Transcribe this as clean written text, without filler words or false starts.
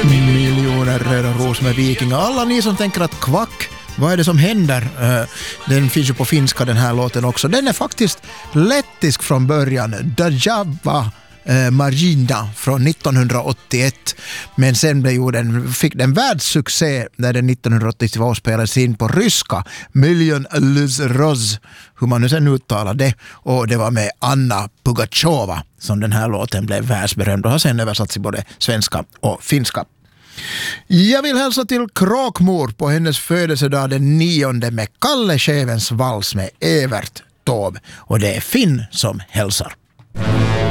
Miljoner röda ros med vikingar. Alla ni som tänker att kvack, vad är det som händer? Den finns ju på finska, den här låten också. Den är faktiskt lettisk från början. Dajava Marina från 1981. Men sen fick den världssuccé när den 1982 spelades in på ryska. Million Roz, hur man nu sen uttalar det. Och det var med Anna Pugacheva som den här låten blev världsberömd och har sen översatts i både svenska och finska. Jag vill hälsa till Kråkmor på hennes födelsedag den 9 med Kalle Schevens vals med Evert Taube. Och det är Finn som hälsar.